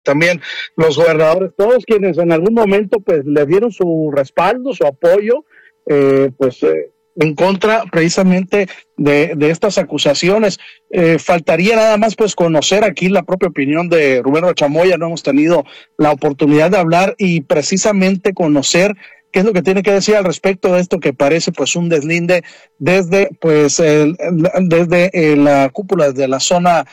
también los gobernadores, todos quienes en algún momento pues le dieron su respaldo, su apoyo, en contra precisamente de estas acusaciones. Faltaría nada más pues conocer aquí la propia opinión de Rubén Rocha Moya. No hemos tenido la oportunidad de hablar y precisamente conocer qué es lo que tiene que decir al respecto de esto que parece pues un deslinde desde la cúpula de la zona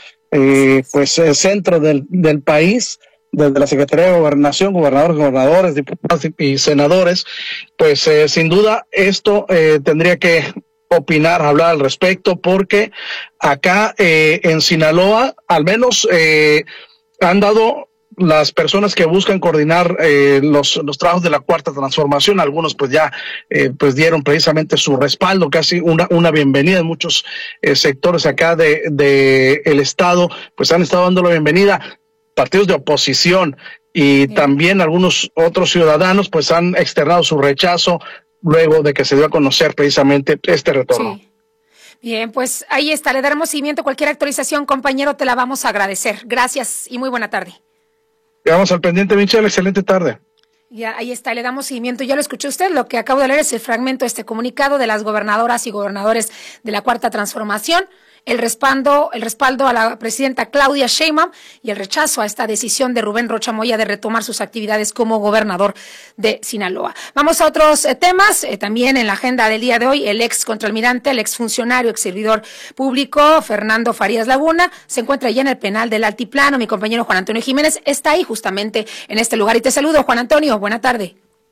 centro del país, desde la Secretaría de Gobernación, gobernadores, diputados y senadores. Pues sin duda esto tendría que hablar al respecto, porque acá en Sinaloa al menos han dado las personas que buscan coordinar los trabajos de la Cuarta Transformación. Algunos pues ya dieron precisamente su respaldo, casi una bienvenida en muchos sectores acá de el estado, pues han estado dando la bienvenida. Partidos de oposición y también algunos otros ciudadanos pues han externado su rechazo luego de que se dio a conocer precisamente este retorno. Sí. Bien, pues ahí está, le daremos seguimiento. Cualquier actualización, compañero, te la vamos a agradecer. Gracias y muy buena tarde. Quedamos al pendiente, Michelle, excelente tarde. Ya, ahí está, le damos seguimiento. Ya lo escuchó usted, lo que acabo de leer es el fragmento de este comunicado de las gobernadoras y gobernadores de la Cuarta Transformación. El respaldo a la presidenta Claudia Sheinbaum y el rechazo a esta decisión de Rubén Rocha Moya de retomar sus actividades como gobernador de Sinaloa. Vamos a otros temas. También en la agenda del día de hoy, el ex contraalmirante, el ex funcionario, ex servidor público, Fernando Farías Laguna, se encuentra ya en el penal del Altiplano. Mi compañero Juan Antonio Jiménez está ahí justamente en este lugar. Y te saludo, Juan Antonio. Buena tarde.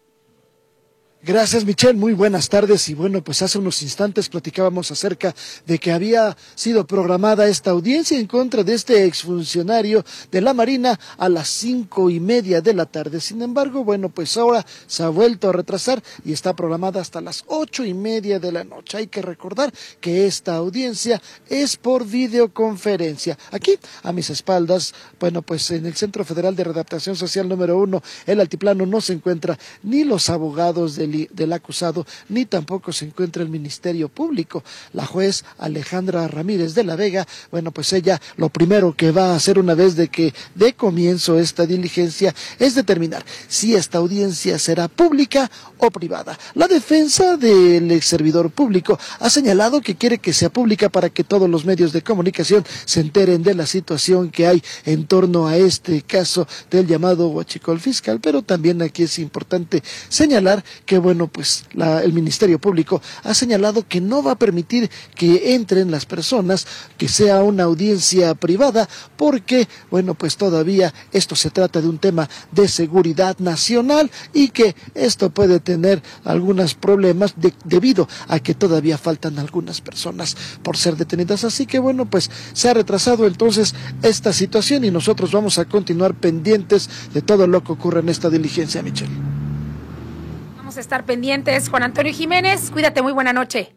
Gracias, Michelle. Muy buenas tardes. Y bueno, pues hace unos instantes platicábamos acerca de que había sido programada esta audiencia en contra de este exfuncionario de la Marina a las 5:30 de la tarde. Sin embargo, bueno, pues ahora se ha vuelto a retrasar y está programada hasta las 8:30 de la noche. Hay que recordar que esta audiencia es por videoconferencia. Aquí, a mis espaldas, bueno, pues en el Centro Federal de Readaptación Social número 1, el Altiplano, no se encuentra ni los abogados del acusado, ni tampoco se encuentra el Ministerio Público. La juez Alejandra Ramírez de la Vega, bueno, pues ella lo primero que va a hacer una vez de que dé comienzo esta diligencia es determinar si esta audiencia será pública o privada. La defensa del ex servidor público ha señalado que quiere que sea pública para que todos los medios de comunicación se enteren de la situación que hay en torno a este caso del llamado huachicol fiscal, pero también aquí es importante señalar que bueno, pues el Ministerio Público ha señalado que no va a permitir que entren las personas, que sea una audiencia privada, porque bueno, pues todavía esto se trata de un tema de seguridad nacional y que esto puede tener algunos problemas debido a que todavía faltan algunas personas por ser detenidas. Así que bueno, pues se ha retrasado entonces esta situación y nosotros vamos a continuar pendientes de todo lo que ocurra en esta diligencia, Michelle. Vamos a estar pendientes. Juan Antonio Jiménez, cuídate, muy buena noche.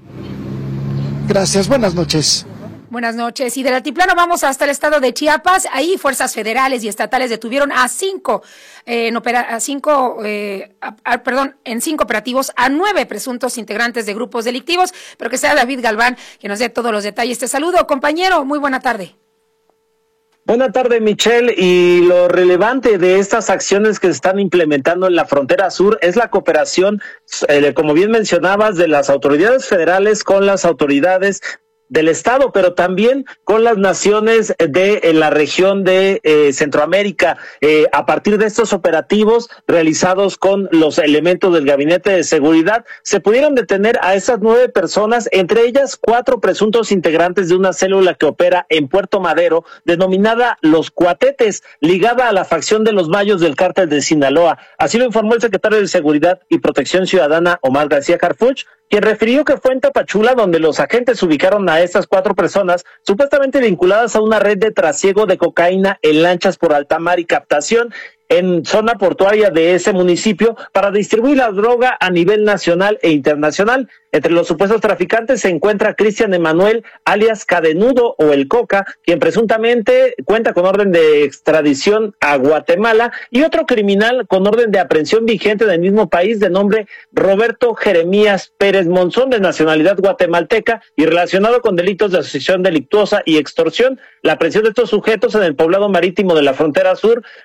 Gracias, buenas noches. Buenas noches. Y del Altiplano vamos hasta el estado de Chiapas. Ahí fuerzas federales y estatales detuvieron en 5 operativos a 9 presuntos integrantes de grupos delictivos. Pero que sea David Galván que nos dé todos los detalles. Te saludo, compañero. Muy buena tarde. Buena tarde, Michelle, y lo relevante de estas acciones que se están implementando en la frontera sur es la cooperación, como bien mencionabas, de las autoridades federales con las autoridades del estado, pero también con las naciones de la región de Centroamérica. A partir de estos operativos realizados con los elementos del Gabinete de Seguridad, se pudieron detener a esas 9 personas, entre ellas 4 presuntos integrantes de una célula que opera en Puerto Madero, denominada Los Cuatetes, ligada a la facción de los Mayos del Cártel de Sinaloa. Así lo informó el secretario de Seguridad y Protección Ciudadana, Omar García Harfuch, quien refirió que fue en Tapachula donde los agentes ubicaron a estas 4 personas supuestamente vinculadas a una red de trasiego de cocaína en lanchas por alta mar y captación. en zona portuaria de ese municipio para distribuir la droga a nivel nacional e internacional. Entre los supuestos traficantes se encuentra Cristian Emanuel, alias Cadenudo o El Coca, quien presuntamente cuenta con orden de extradición a Guatemala, y otro criminal con orden de aprehensión vigente del mismo país de nombre Roberto Jeremías Pérez Monzón, de nacionalidad guatemalteca y relacionado con delitos de asociación delictuosa y extorsión. La aprehensión de estos sujetos en el poblado marítimo de la frontera sur